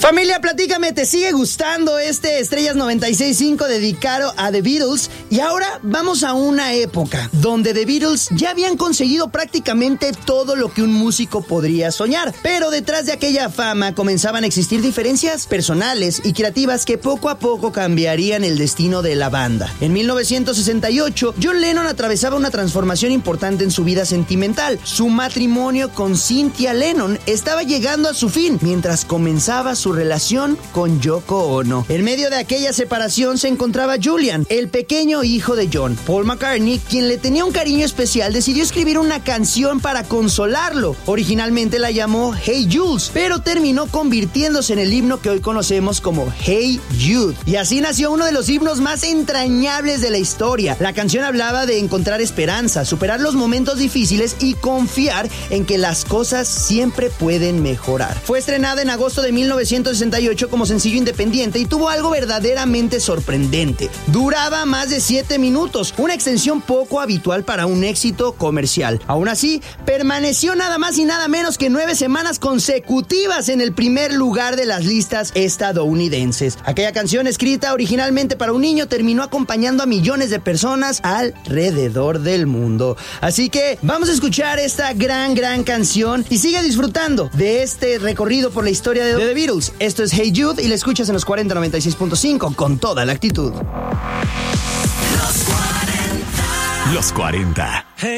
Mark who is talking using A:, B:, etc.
A: Familia, platícame, ¿te sigue gustando este Estrellas 96.5 dedicado a The Beatles? Y ahora vamos a una época donde The Beatles ya habían conseguido prácticamente todo lo que un músico podría soñar, pero detrás de aquella fama comenzaban a existir diferencias personales y creativas que poco a poco cambiarían el destino de la banda. En 1968, John Lennon atravesaba una transformación importante en su vida sentimental. Su matrimonio con Cynthia Lennon estaba llegando a su fin, mientras comenzaba su relación con Yoko Ono. En medio de aquella separación se encontraba Julian, el pequeño hijo de John. Paul McCartney, quien le tenía un cariño especial, decidió escribir una canción para consolarlo. Originalmente la llamó Hey Jules, pero terminó convirtiéndose en el himno que hoy conocemos como Hey Jude. Y así nació uno de los himnos más entrañables de la historia. La canción hablaba de encontrar esperanza, superar los momentos difíciles y confiar en que las cosas siempre pueden mejorar. Fue estrenada en agosto de 1968 como sencillo independiente y tuvo algo verdaderamente sorprendente. Duraba más de 7 minutos, una extensión poco habitual para un éxito comercial. Aún así, permaneció nada más y nada menos que 9 semanas consecutivas en el primer lugar de las listas estadounidenses. Aquella canción, escrita originalmente para un niño, terminó acompañando a millones de personas alrededor del mundo. Así que vamos a escuchar esta gran canción y sigue disfrutando de este recorrido por la historia de The Beatles. Esto es Hey Jude y la escuchas en los 4096.5 con toda la actitud.
B: Los 40.